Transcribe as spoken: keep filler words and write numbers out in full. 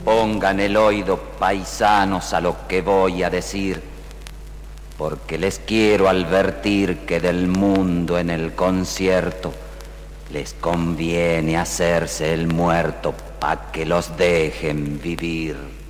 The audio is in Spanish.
pongan el oído, paisanos, a lo que voy a decir, porque les quiero advertir que del mundo en el concierto les conviene hacerse el muerto pa' que los dejen vivir.